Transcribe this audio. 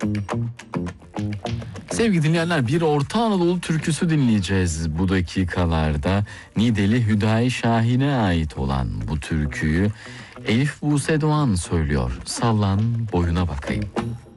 Sevgili dinleyenler, bir Orta Anadolu türküsü dinleyeceğiz bu dakikalarda. Nideli Hüdayi Şahin'e ait olan bu türküyü Elif Buse Doğan söylüyor. Sallan boyuna bakayım.